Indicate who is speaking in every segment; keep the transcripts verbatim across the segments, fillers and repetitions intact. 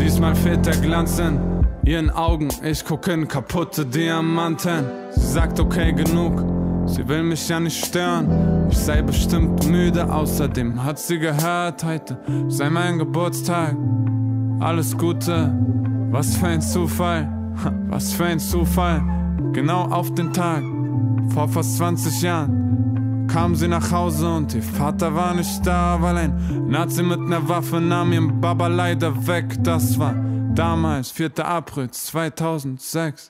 Speaker 1: Diesmal fehlt der Glanz in ihren Augen, ich guck in kaputte Diamanten. Sie sagt okay, genug, sie will mich ja nicht stören. Ich sei bestimmt müde, außerdem hat sie gehört, heute sei mein Geburtstag. Alles Gute, was für ein Zufall, was für ein Zufall. Genau auf den Tag, vor fast zwanzig Jahren, kam sie nach Hause und ihr Vater war nicht da, weil ein Nazi mit ner Waffe nahm ihren Baba leider weg. Das war damals, vierter April zweitausendsechs.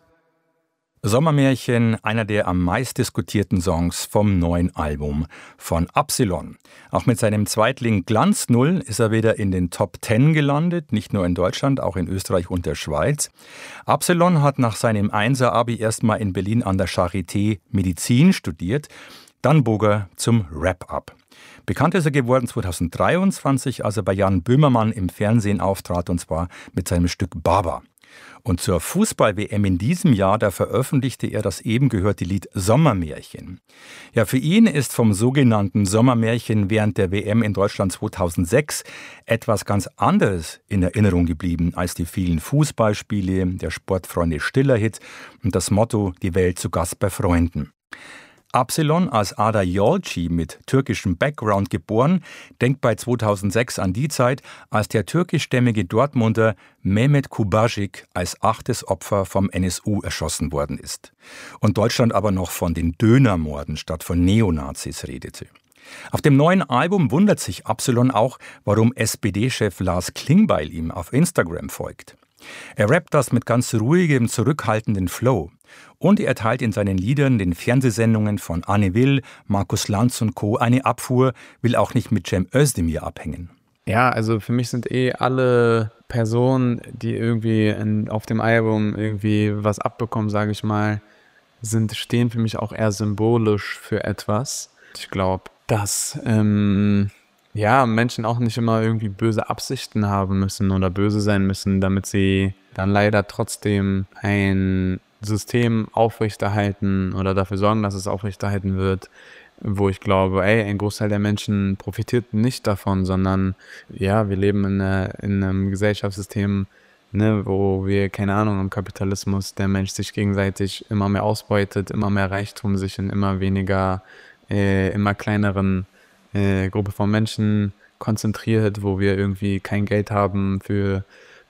Speaker 2: Sommermärchen, einer der am meist diskutierten Songs vom neuen Album von Absilon. Auch mit seinem Zweitling Glanz Null ist er wieder in den Top Ten gelandet, nicht nur in Deutschland, auch in Österreich und der Schweiz. Absilon hat nach seinem Einser-Abi erstmal in Berlin an der Charité Medizin studiert, dann bog er zum Rap ab. Bekannt ist er geworden zweitausenddreiundzwanzig, als er bei Jan Böhmermann im Fernsehen auftrat, und zwar mit seinem Stück Baba. Und zur Fußball-W M in diesem Jahr, da veröffentlichte er das eben gehörte Lied Sommermärchen. Ja, für ihn ist vom sogenannten Sommermärchen während der W M in Deutschland zweitausendsechs etwas ganz anderes in Erinnerung geblieben als die vielen Fußballspiele, der Sportfreunde Stiller-Hit und das Motto Die Welt zu Gast bei Freunden. Absilon, als Ada Yolci mit türkischem Background geboren, denkt bei zweitausendsechs an die Zeit, als der türkischstämmige Dortmunder Mehmet Kubasik als achtes Opfer vom N S U erschossen worden ist. Und Deutschland aber noch von den Dönermorden statt von Neonazis redete. Auf dem neuen Album wundert sich Absilon auch, warum S P D-Chef Lars Klingbeil ihm auf Instagram folgt. Er rappt das mit ganz ruhigem, zurückhaltenden Flow. Und er erteilt in seinen Liedern den Fernsehsendungen von Anne Will, Markus Lanz und Co. eine Abfuhr, will auch nicht mit Cem Özdemir abhängen.
Speaker 3: Ja, also für mich sind eh alle Personen, die irgendwie in, auf dem Album irgendwie was abbekommen, sage ich mal, sind, stehen für mich auch eher symbolisch für etwas. Ich glaube, dass ähm, ja, Menschen auch nicht immer irgendwie böse Absichten haben müssen oder böse sein müssen, damit sie dann leider trotzdem ein System aufrechterhalten oder dafür sorgen, dass es aufrechterhalten wird, wo ich glaube, ey, ein Großteil der Menschen profitiert nicht davon, sondern ja, wir leben in, einer, in einem Gesellschaftssystem, ne, wo wir, keine Ahnung, im Kapitalismus der Mensch sich gegenseitig immer mehr ausbeutet, immer mehr Reichtum sich in immer weniger, äh, immer kleineren äh, Gruppe von Menschen konzentriert, wo wir irgendwie kein Geld haben für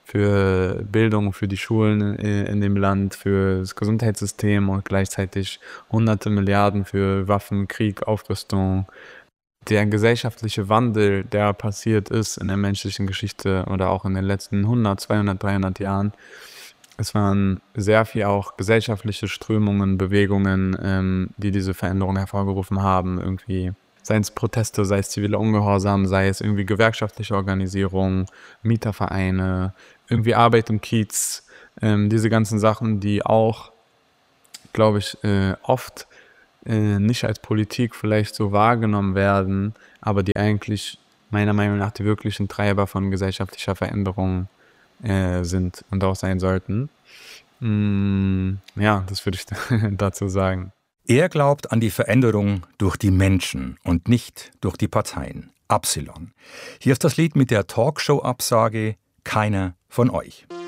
Speaker 3: für Bildung, für die Schulen in dem Land, für das Gesundheitssystem und gleichzeitig hunderte Milliarden für Waffen, Krieg, Aufrüstung. Der gesellschaftliche Wandel, der passiert ist in der menschlichen Geschichte oder auch in den letzten hundert, zweihundert, dreihundert Jahren, es waren sehr viel auch gesellschaftliche Strömungen, Bewegungen, ähm, die diese Veränderung hervorgerufen haben, irgendwie. Sei es Proteste, sei es ziviler Ungehorsam, sei es irgendwie gewerkschaftliche Organisation, Mietervereine, irgendwie Arbeit im Kiez, ähm, diese ganzen Sachen, die auch, glaube ich, äh, oft äh, nicht als Politik vielleicht so wahrgenommen werden, aber die eigentlich meiner Meinung nach die wirklichen Treiber von gesellschaftlicher Veränderung äh, sind und auch sein sollten. Mm, ja, das würde ich dazu sagen.
Speaker 2: Er glaubt an die Veränderung durch die Menschen und nicht durch die Parteien. Absilon. Hier ist das Lied mit der Talkshow-Absage Keiner von euch.